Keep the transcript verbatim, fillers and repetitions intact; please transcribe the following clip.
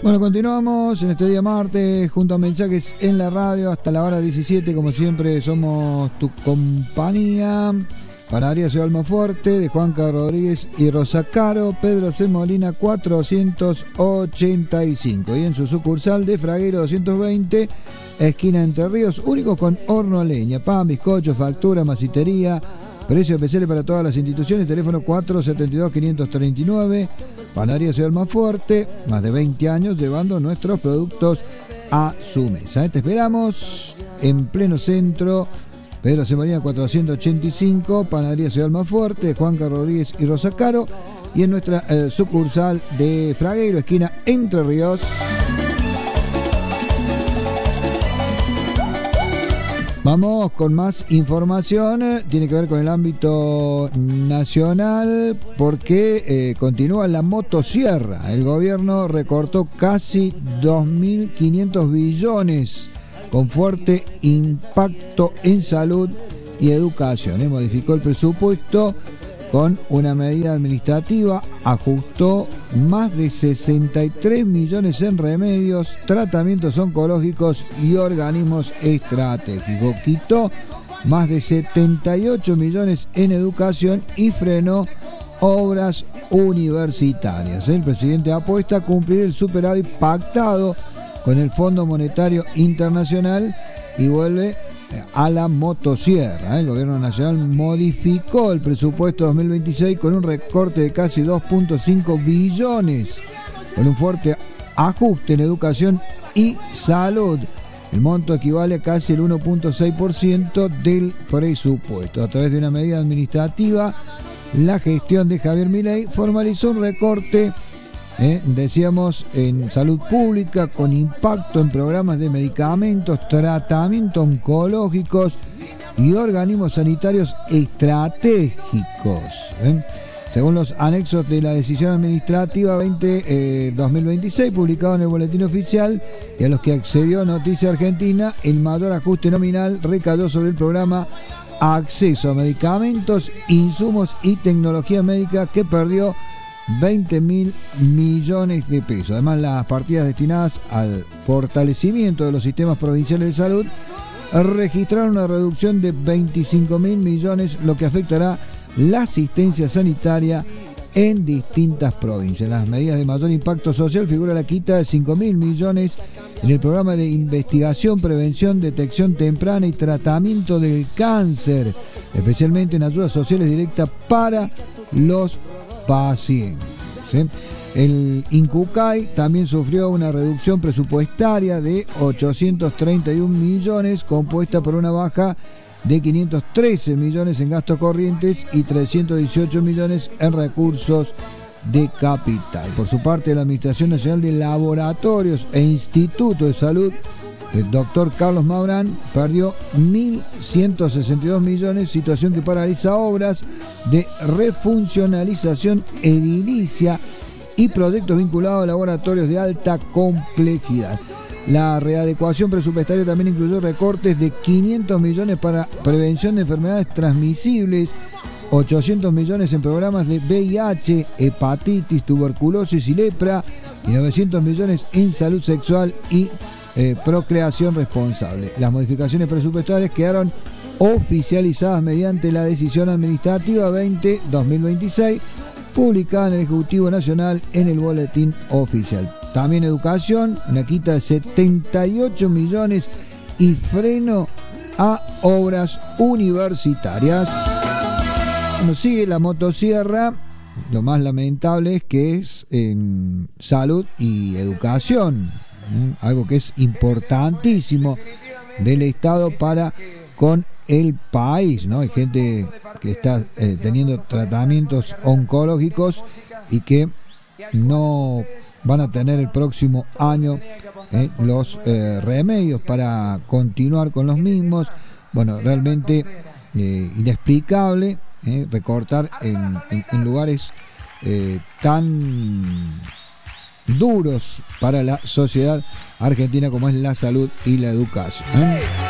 Bueno, continuamos en este día martes junto a mensajes en la radio hasta la hora diecisiete. Como siempre, somos tu compañía. Panadería Ciudad Almafuerte, de Juanca Rodríguez y Rosa Caro, Pedro C. Molina cuatrocientos ochenta y cinco. Y en su sucursal de Fragueiro doscientos veinte, esquina Entre Ríos, único con horno a leña, pan, bizcocho, factura, masitería. Precio especial para todas las instituciones. Teléfono cuatro siete dos, cinco tres nueve. Panadería Ciudad Almafuerte, más de veinte años llevando nuestros productos a su mesa. Te esperamos en pleno centro, Pedro C. Molina cuatrocientos ochenta y cinco, Panadería Ciudad Almafuerte, Juanca Rodríguez y Rosa Caro, y en nuestra eh, sucursal de Fragueiro, esquina Entre Ríos. Vamos con más información, tiene que ver con el ámbito nacional, porque eh, continúa la motosierra. El gobierno recortó casi dos mil quinientos billones con fuerte impacto en salud y educación. Eh, modificó el presupuesto con una medida administrativa, ajustó más de sesenta y tres millones en remedios, tratamientos oncológicos y organismos estratégicos. Quitó más de setenta y ocho millones en educación y frenó obras universitarias. El presidente apuesta a cumplir el superávit pactado con el Fondo Monetario Internacional y vuelve a la motosierra. El gobierno nacional modificó el presupuesto dos mil veintiséis con un recorte de casi dos punto cinco billones, con un fuerte ajuste en educación y salud. El monto equivale a casi el uno punto seis por ciento del presupuesto. A través de una medida administrativa, la gestión de Javier Milei formalizó un recorte Eh, decíamos en salud pública con impacto en programas de medicamentos, tratamientos oncológicos y organismos sanitarios estratégicos. ¿eh? Según los anexos de la decisión administrativa veinte dos mil veintiséis publicado en el boletín oficial, y a los que accedió Noticia Argentina, el mayor ajuste nominal recayó sobre el programa Acceso a Medicamentos, Insumos y Tecnología Médica, que perdió veinte mil millones de pesos. Además, las partidas destinadas al fortalecimiento de los sistemas provinciales de salud registraron una reducción de veinticinco mil millones, lo que afectará la asistencia sanitaria en distintas provincias. Las medidas de mayor impacto social figura la quita de cinco mil millones en el programa de investigación, prevención, detección temprana y tratamiento del cáncer, especialmente en ayudas sociales directas para los pacientes. ¿sí? El INCUCAI también sufrió una reducción presupuestaria de ochocientos treinta y un millones, compuesta por una baja de quinientos trece millones en gastos corrientes y trescientos dieciocho millones en recursos de capital. Por su parte, la Administración Nacional de Laboratorios e Instituto de Salud, el doctor Carlos Maurán, perdió mil ciento sesenta y dos millones, situación que paraliza obras de refuncionalización edilicia y proyectos vinculados a laboratorios de alta complejidad. La readecuación presupuestaria también incluyó recortes de quinientos millones para prevención de enfermedades transmisibles, ochocientos millones en programas de V I H, hepatitis, tuberculosis y lepra, y novecientos millones en salud sexual y Eh, procreación responsable. Las modificaciones presupuestarias quedaron oficializadas mediante la decisión administrativa veinte dos mil veintiséis, publicada en el Ejecutivo Nacional en el boletín oficial. También educación, una quita de setenta y ocho millones y freno a obras universitarias. Bueno, sigue la motosierra. Lo más lamentable es que es en salud y educación, algo que es importantísimo del Estado para con el país, ¿no? Hay gente que está eh, teniendo tratamientos oncológicos y que no van a tener el próximo año eh, los eh, remedios para continuar con los mismos. Bueno, realmente eh, inexplicable eh, recortar en, en, en lugares eh, tan duros para la sociedad argentina como es la salud y la educación. ¿eh?